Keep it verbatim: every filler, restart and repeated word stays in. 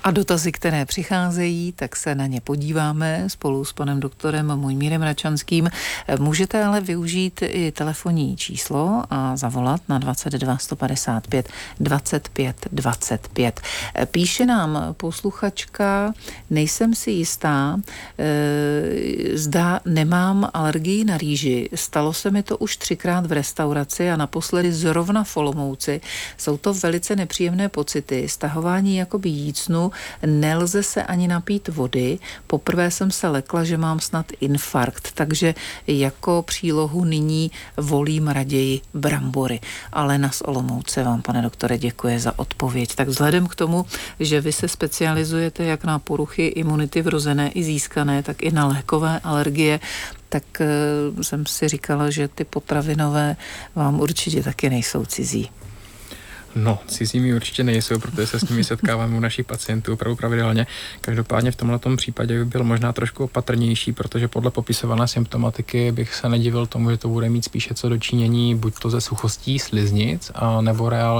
A dotazy, které přicházejí, tak se na ně podíváme spolu s panem doktorem Mojmírem Račanským. Můžete ale využít i telefonní číslo a zavolat na dvacet dva sto padesát pět dvacet pět dvacet pět. Píše nám posluchačka, nejsem si jistá, e, zda nemám alergii na rýži. Stalo se mi to už třikrát v restauraci a naposledy zrovna v Olomouci. Jsou to velice nepříjemné pocity, stahování jakoby jícnu, nelze se ani napít vody. Poprvé jsem se lekla, že mám snad infarkt, takže jako přílohu nyní volím raději brambory. Alena z Olomouce vám, pane doktore, děkuje za odpověď. Tak vzhledem k tomu, že vy se specializujete jak na poruchy imunity vrozené i získané, tak i na lékové alergie, tak uh, jsem si říkala, že ty potravinové vám určitě taky nejsou cizí. No, cizí mi určitě nejsou, protože se s nimi setkáváme u našich pacientů opravdu pravidelně. Každopádně v tomhletom případě bych byl možná trošku opatrnější, protože podle popisované symptomatiky bych se nedivil tomu, že to bude mít spíše co dočinění buď to ze suchostí sliznic, a nebo reálně